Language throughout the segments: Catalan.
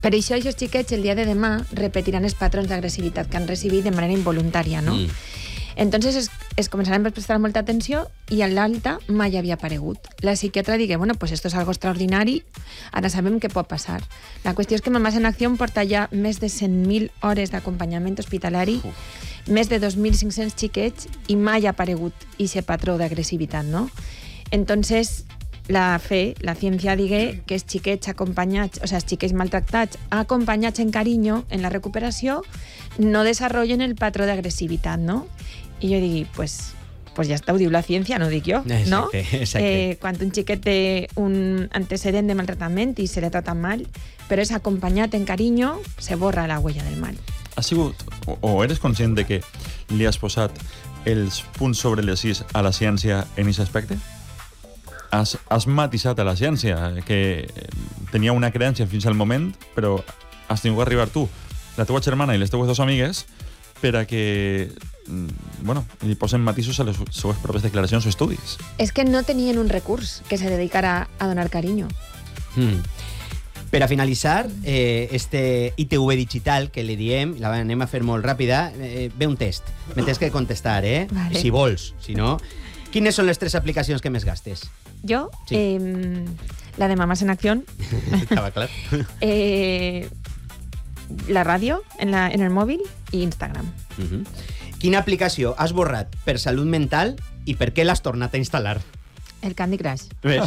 Per això, aquests xiquets el dia de demà repetiran els patrons d'agressivitat que han recibit de manera involuntària, no? Entonces es començaran a prestar molta atenció i a l'alta mai havia aparegut. La psiquiatra digué, bueno, pues esto es algo extraordinari, ara sabem què pot passar. La qüestió és que Mamás en Acció porta ja més de 100.000 hores d'acompanyament hospitalari, més de 2.500 xiquets i mai ha aparegut aquest patró d'agressivitat, no? Entonces, la ciència digué que els xiquets acompanyats, o sea, els xiquets maltractats acompanyats en carinyo en la recuperació no desenvolupen el patró d'agressivitat, no? I jo digui, pues ja està, ho diu la ciència, no ho dic jo, no? Exacte. Quan un xiquet té un antecedent de maltratament i se l'ha tratat mal, però és acompanyat en carinyo, se borra la huella del mal. Has sigut, o eres conscient de que li has posat els punts sobre les is a la ciència en aquest aspecte? Has matisat a la ciència, que tenia una creença fins al moment, però has tingut que arribar tu, la teva germana i les teues dues amigues, per a que li posen matisos a les seues pròpies declaracions o estudis. És que no tenien un recurs que se dedicara a donar carinyo. Per a finalitzar, este ITV digital que li diem, la anem a fer molt ràpida, ve un test. Me tens que contestar, Vale. Si vols, si no... Quines són les 3 aplicacions que més gastes? Jo, Sí. la de Mamás en Acción, Estava clar. la ràdio en el mòbil i Instagram. Quina aplicació has borrat per salut mental i per què l'has tornat a instal·lar? El Candy Crush. Ves?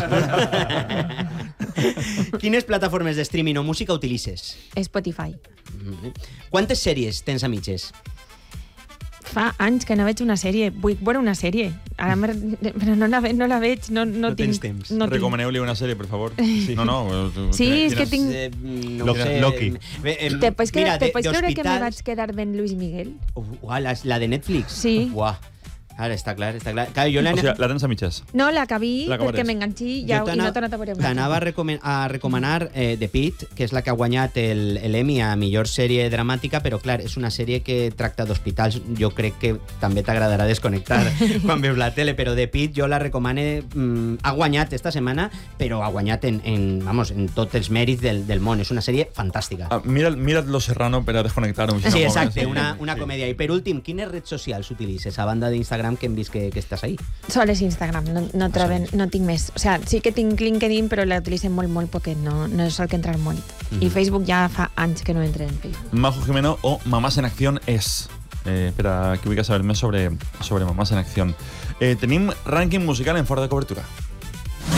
Quines plataformes de streaming o música utilitzes? Spotify. Quantes sèries tens a mitges? Fa anys que no veig una sèrie. Vull veure una sèrie. Ara però no la veig. No tens tinc temps. no tinc. Recomaneu-li una sèrie, per favor. Sí, és que tinc... No ho sé. Loki. Te pots creure que me d'hospitals- vaig quedar ben Luis Miguel? La de Netflix? Sí. Uah. Ara està clar. Clar, jo O sigui, la tens a mitges. No, l'acabí L'acabaràs. perquè m'enganxi i no he tornat a veure. T'anava a recomanar The Pitt, que és la que ha guanyat l'Emmy a millor sèrie dramàtica, però clar, és una sèrie que tracta d'hospitals. Jo crec que també t'agradarà desconnectar quan veus la tele, però The Pitt jo la recomane. Ha guanyat esta setmana, però ha guanyat en tots els mèrits del món. És una sèrie fantàstica. Mira't Lo Serrano per a desconnectar. Sí, exacte, una comèdia. I per últim, quines redes socials utilitzes a banda d'Instagram, que hem vist que estàs ahí? Sol és Instagram, no tinc més. O sea, sí que tinc LinkedIn, però la utilitzem molt poquet, no sol que entrar molt. I Facebook ja fa anys que no entré en Facebook. Majo Jimeno o Mamás en Acción és, per a qui vulgui saber més sobre Mamás en Acción. Tenim rànquing musical en fora de cobertura.